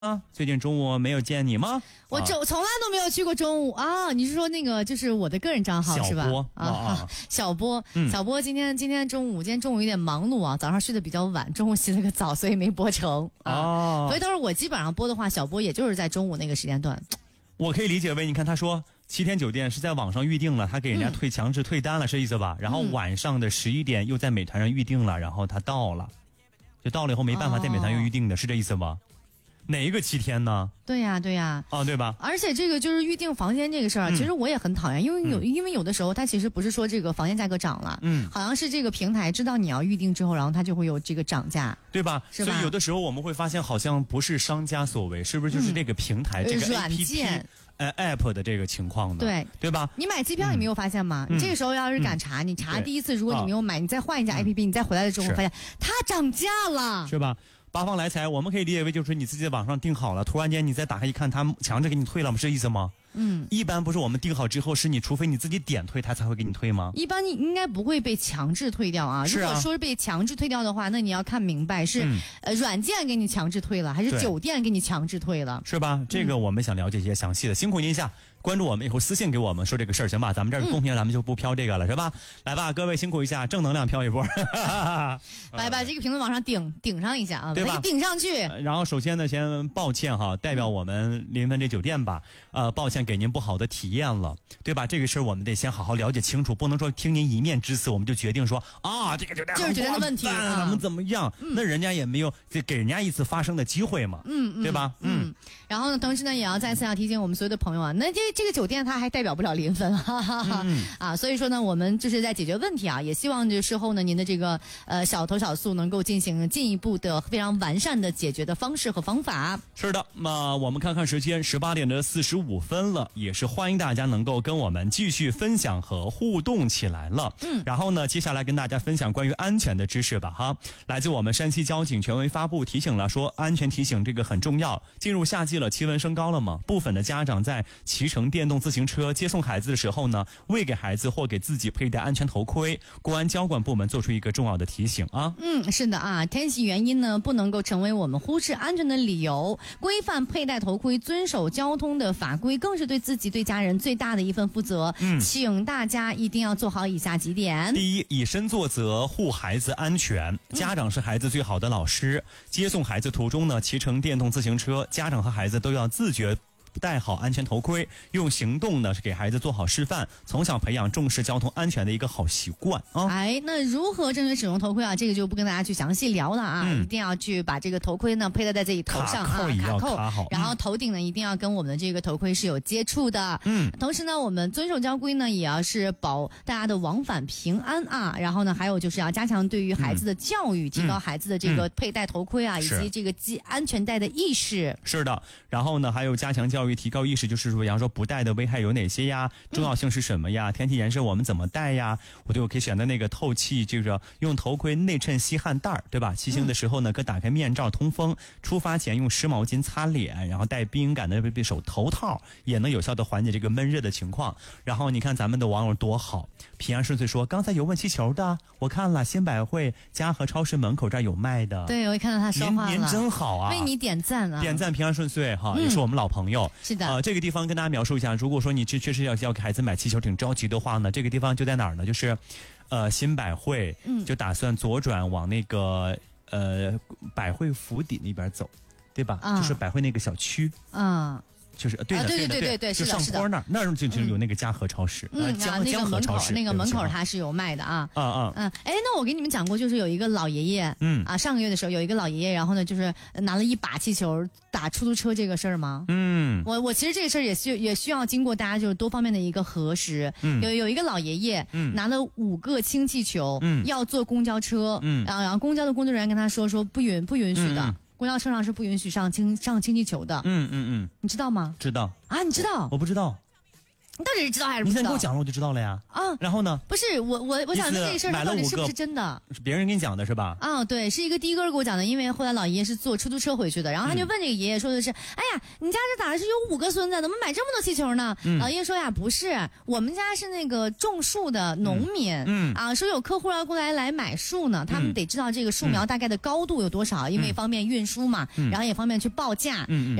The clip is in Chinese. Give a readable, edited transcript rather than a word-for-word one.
最近中午没有见你吗？ 我从来都没有去过中午啊！你是说那个就是我的个人账号是吧？小波，小波，今天中午有点忙碌啊，早上睡得比较晚，中午洗了个澡，所以没播成啊。所以到时候我基本上播的话，小波也就是在中午那个时间段。 我可以理解为，你看他说7天酒店是在网上预定了，他给人家强制退单了，是意思吧？然后晚上的11点又在美团上预定了，然后他到了以后没办法在美团又预定的，是这意思吧？哪一个7天呢？ 对呀， 对吧？ 而且这个就是预定房间这个事儿，其实我也很讨厌，因为有的时候它其实不是说这个房间价格涨了，好像是这个平台知道你要预定之后，然后它就会有这个涨价， 对吧？所以有的时候我们会发现，好像不是商家所为，是不是就是这个平台这个软件 app 的这个情况呢？对吧？ 你买机票你没有发现吗？你这个时候要是敢查，你查第一次，如果你没有买，你再换一家 app，你再回来的时候发现它涨价了， 是吧？八方来财，我们可以理解为就是你自己在网上订好了，突然间你再打开一看，他强制给你退了吗？是这意思吗？一般不是我们订好之后，是你除非你自己点退，他才会给你退吗？ 一般你应该不会被强制退掉啊。如果说是被强制退掉的话，那你要看明白是软件给你强制退了，还是酒店给你强制退了， 是吧？这个我们想了解一些详细的，辛苦您一下。关注我们以后私信给我们说这个事儿行吧？咱们这儿公屏咱们就不飘这个了，是吧？来吧，各位辛苦一下，正能量飘一波。 来把这个评论往上顶上一下啊， 对吧？ 顶上去。 然后首先呢，先抱歉哈，代表我们临汾这酒店吧，抱歉给您不好的体验了，对吧？这个事儿我们得先好好了解清楚，不能说听您一面之词我们就决定说这个酒店就是酒店的问题， 怎么样？那人家也没有给人家一次发声的机会嘛，对吧？ 然后呢，同时呢，也要再次要提醒我们所有的朋友啊，那这个酒店它还代表不了临汾，所以说呢，我们就是在解决问题啊，也希望这事后呢，您的这个小投小诉能够进行进一步的非常完善的解决的方式和方法。 是的，那我们看看时间，18点的45分了，也是欢迎大家能够跟我们继续分享和互动起来了。然后呢，接下来跟大家分享关于安全的知识吧哈。来自我们山西交警权威发布提醒了，说安全提醒这个很重要。进入夏季了，气温升高了嘛，部分的家长在骑乘电动自行车接送孩子的时候呢，未给孩子或给自己佩戴安全头盔。公安交管部门做出一个重要的提醒啊。 是的啊，天气原因呢，不能够成为我们忽视安全的理由。规范佩戴头盔，遵守交通的法规，更是对自己对家人最大的一份负责。请大家一定要做好以下几点。 第一，以身作则，护孩子安全。家长是孩子最好的老师。接送孩子途中呢，骑乘电动自行车，家长和孩子都要自觉戴好安全头盔，用行动呢是给孩子做好示范，从小培养重视交通安全的一个好习惯啊。 那如何正确使用头盔啊？这个就不跟大家去详细聊了啊。一定要去把这个头盔呢佩戴在自己头上啊， 卡扣好， 然后头顶呢一定要跟我们的这个头盔是有接触的。同时呢，我们遵守交规呢，也要是保大家的往返平安啊。然后呢，还有就是要加强对于孩子的教育，提高孩子的这个佩戴头盔啊，以及这个系安全带的意识。 是的，然后呢，还有加强教育，提高意识，就是说，比方说不戴的危害有哪些呀？重要性是什么呀？天气炎热我们怎么戴呀？我可以选择那个透气，这个用头盔内衬吸汗带，对吧？骑行的时候呢，可打开面罩通风。出发前用湿毛巾擦脸，然后戴冰感的头套，也能有效的缓解这个闷热的情况。然后你看咱们的网友多好，平安顺遂说，刚才有问气球的，我看了新百汇嘉禾超市门口这儿有卖的。 对，我看到他说话了。 您真好啊， 为你点赞啊！ 点赞，平安顺遂哈，也是我们老朋友。 是的。 这个地方跟大家描述一下，如果说你确实要给孩子买气球挺着急的话呢，这个地方就在哪儿呢？就是新百汇，就打算左转往那个百汇府邸那边走，对吧？就是百汇那个小区。就是对的，就上坡那儿就有那个嘉禾超市， 江河超市那个门口它是有卖的啊。那我给你们讲过，就是有一个老爷爷，上个月的时候有一个老爷爷，然后呢就是拿了一把气球打出租车这个事儿吗？我其实这个事儿也需要经过大家就是多方面的一个核实。有一个老爷爷拿了5个氢气球，要坐公交车，然后公交的工作人员跟他说不允许的。公交车上是不允许上氢气球的。你知道吗？ 知道啊？你知道？ 我不知道。 你到底是知道还是不知道？ 你现在给我讲了，我就知道了呀。啊，然后呢？ 不是我想的这个事儿到底是不是真的？ 是别人跟你讲的是吧？ 啊，对，是一个的哥给我讲的，因为后来老爷爷是坐出租车回去的，然后他就问这个爷爷说的是，哎呀，你家这咋是有5个孙子，怎么买这么多气球呢？老爷爷说呀，不是，我们家是那个种树的农民，说有客户要过来买树呢，他们得知道这个树苗大概的高度有多少，因为方便运输嘛，然后也方便去报价。